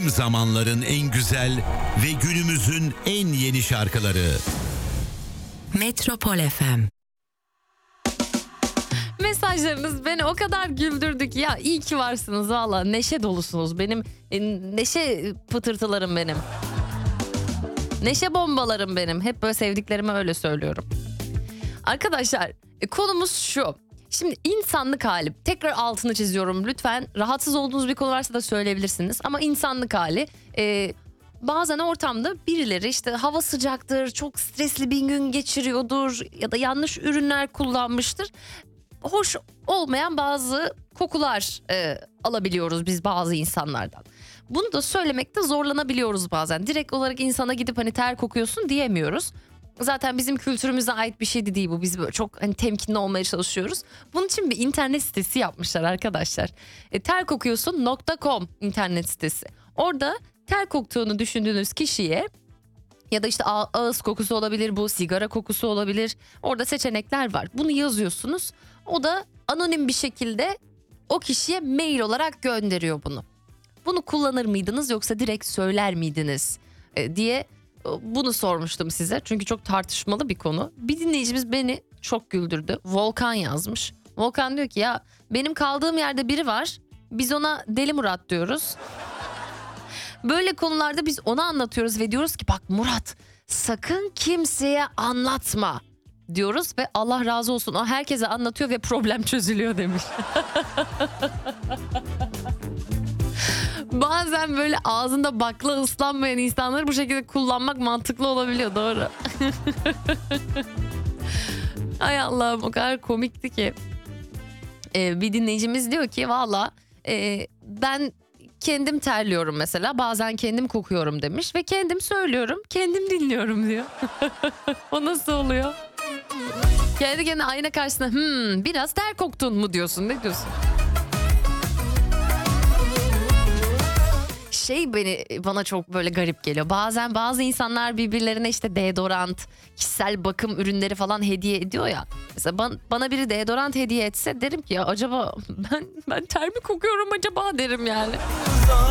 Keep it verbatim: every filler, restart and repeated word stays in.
Tüm zamanların en güzel ve günümüzün en yeni şarkıları. Metropol F M. Mesajlarınız beni o kadar güldürdü ki ya, iyi ki varsınız valla, neşe dolusunuz benim, e, neşe pıtırtılarım benim, neşe bombalarım benim, hep böyle sevdiklerime öyle söylüyorum. Arkadaşlar e, konumuz şu, şimdi insanlık hali, tekrar altını çiziyorum, lütfen rahatsız olduğunuz bir konu varsa da söyleyebilirsiniz ama insanlık hali. E, bazen ortamda birileri işte hava sıcaktır, çok stresli bir gün geçiriyordur ya da yanlış ürünler kullanmıştır. Hoş olmayan bazı kokular e, alabiliyoruz biz bazı insanlardan. Bunu da söylemekte zorlanabiliyoruz bazen. Direkt olarak insana gidip hani ter kokuyorsun diyemiyoruz. Zaten bizim kültürümüze ait bir şey de değil bu. Biz böyle çok hani temkinli olmaya çalışıyoruz. Bunun için bir internet sitesi yapmışlar arkadaşlar. E, terkokuyorsun nokta com internet sitesi. Orada ter koktuğunu düşündüğünüz kişiye ya da işte ağız kokusu olabilir, bu sigara kokusu olabilir. Orada seçenekler var. Bunu yazıyorsunuz. O da anonim bir şekilde o kişiye mail olarak gönderiyor bunu. Bunu kullanır mıydınız yoksa direkt söyler miydiniz e, diye bunu sormuştum size. Çünkü çok tartışmalı bir konu. Bir dinleyicimiz beni çok güldürdü. Volkan yazmış. Volkan diyor ki ya benim kaldığım yerde biri var. Biz ona Deli Murat diyoruz. Böyle konularda biz ona anlatıyoruz ve diyoruz ki bak Murat sakın kimseye anlatma diyoruz ve Allah razı olsun o herkese anlatıyor ve problem çözülüyor demiş. Bazen böyle ağzında bakla ıslanmayan insanları bu şekilde kullanmak mantıklı olabiliyor, doğru. Ay Allah'ım, o kadar komikti ki. Ee, bir dinleyicimiz diyor ki valla e, ben kendim terliyorum mesela, bazen kendim kokuyorum demiş ve kendim söylüyorum, kendim dinliyorum diyor. O nasıl oluyor? Kendi kendine ayna karşısında hmm, biraz ter koktun mu diyorsun, ne diyorsun? Şey beni bana çok böyle garip geliyor. Bazen bazı insanlar birbirlerine işte deodorant, kişisel bakım ürünleri falan hediye ediyor ya. Mesela bana, bana biri deodorant hediye etse derim ki ya acaba ben ben ter mi kokuyorum acaba derim yani.